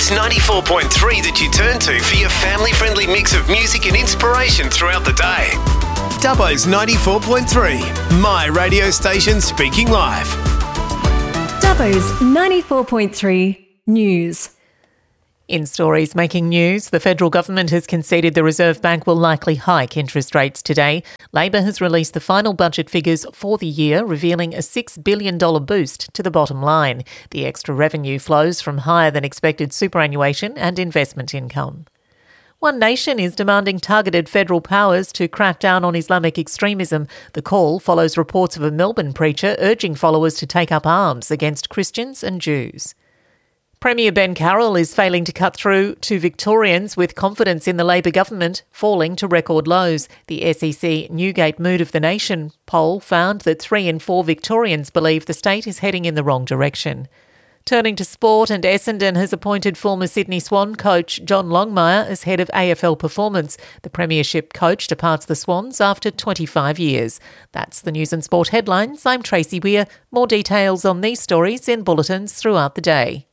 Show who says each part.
Speaker 1: Dubbo's 94.3 that you turn to for your family-friendly mix of music and inspiration throughout the day. Dubbo's 94.3, my radio station speaking live.
Speaker 2: Dubbo's 94.3 News.
Speaker 3: In stories making news, the federal government has conceded the Reserve Bank will likely hike interest rates today. Labor has released the final budget figures for the year, revealing a $6 billion boost to the bottom line. The extra revenue flows from higher than expected superannuation and investment income. One Nation is demanding targeted federal powers to crack down on Islamic extremism. The call follows reports of a Melbourne preacher urging followers to take up arms against Christians and Jews. Premier Ben Carroll is failing to cut through to Victorians with confidence in the Labor government falling to record lows. The SEC Newgate Mood of the Nation poll found that 3 in 4 Victorians believe the state is heading in the wrong direction. Turning to sport, and Essendon has appointed former Sydney Swan coach John Longmire as head of AFL Performance. The premiership coach departs the Swans after 25 years. That's the news and sport headlines. I'm Tracy Weir. More details on these stories in bulletins throughout the day.